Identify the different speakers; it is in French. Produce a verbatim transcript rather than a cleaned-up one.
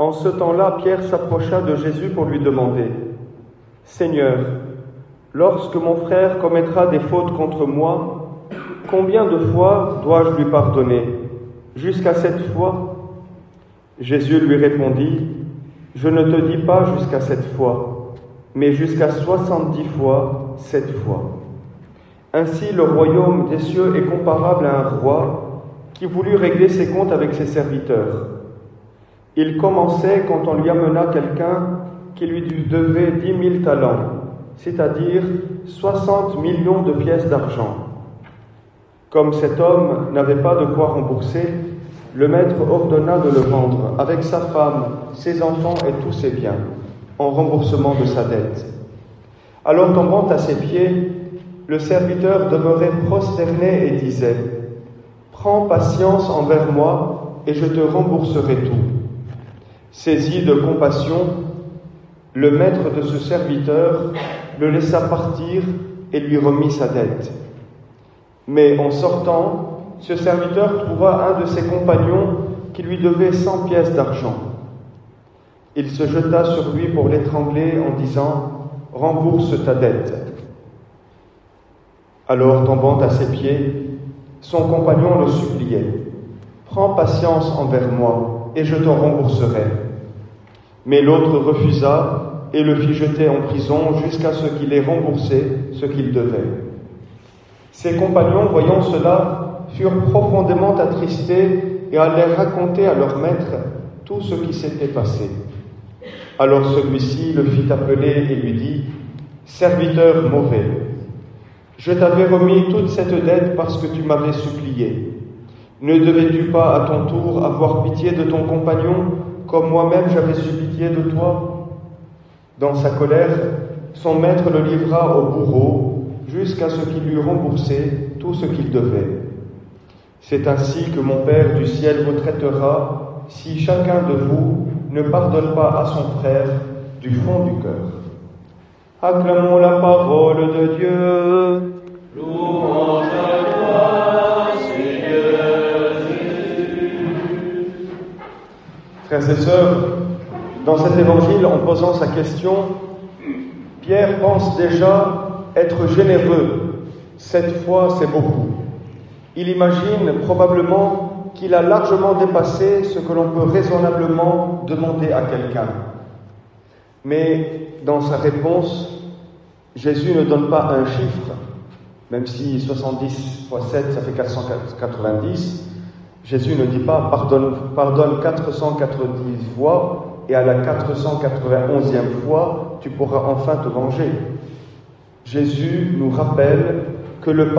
Speaker 1: En ce temps-là, Pierre s'approcha de Jésus pour lui demander « Seigneur, lorsque mon frère commettra des fautes contre moi, combien de fois dois-je lui pardonner? Jusqu'à sept fois ?» Jésus lui répondit « Je ne te dis pas jusqu'à sept fois, mais jusqu'à soixante-dix fois sept fois. » Ainsi, le royaume des cieux est comparable à un roi qui voulut régler ses comptes avec ses serviteurs. Il commençait quand on lui amena quelqu'un qui lui devait dix mille talents, c'est-à-dire soixante millions de pièces d'argent. Comme cet homme n'avait pas de quoi rembourser, le maître ordonna de le vendre avec sa femme, ses enfants et tous ses biens, en remboursement de sa dette. Alors tombant à ses pieds, le serviteur demeurait prosterné et disait « Prends patience envers moi et je te rembourserai tout. » Saisi de compassion, le maître de ce serviteur le laissa partir et lui remit sa dette. Mais en sortant, ce serviteur trouva un de ses compagnons qui lui devait cent pièces d'argent. Il se jeta sur lui pour l'étrangler en disant « Rembourse ta dette. » Alors, tombant à ses pieds, son compagnon le suppliait « Prends patience envers moi, et je t'en rembourserai. » Mais l'autre refusa et le fit jeter en prison jusqu'à ce qu'il ait remboursé ce qu'il devait. Ses compagnons, voyant cela, furent profondément attristés et allèrent raconter à leur maître tout ce qui s'était passé. Alors celui-ci le fit appeler et lui dit « Serviteur mauvais, je t'avais remis toute cette dette parce que tu m'avais supplié. Ne devais-tu pas à ton tour avoir pitié de ton compagnon comme moi-même j'avais eu pitié de toi ?» Dans sa colère, son maître le livra au bourreau jusqu'à ce qu'il eût remboursé tout ce qu'il devait. C'est ainsi que mon Père du ciel vous traitera si chacun de vous ne pardonne pas à son frère du fond du cœur. Acclamons la parole de Dieu.
Speaker 2: Louange à toi, Seigneur Jésus.
Speaker 1: Frères et sœurs, dans cet évangile, en posant sa question, Pierre pense déjà être généreux. Cette fois, c'est beaucoup. Il imagine probablement qu'il a largement dépassé ce que l'on peut raisonnablement demander à quelqu'un. Mais dans sa réponse, Jésus ne donne pas un chiffre, même si soixante-dix fois sept, ça fait quatre cent quatre-vingt-dix. Jésus ne dit pas « pardonne, pardonne quatre cent quatre-vingt-dix fois et à la quatre cent quatre-vingt-onzième fois, tu pourras enfin te venger. » Jésus nous rappelle que le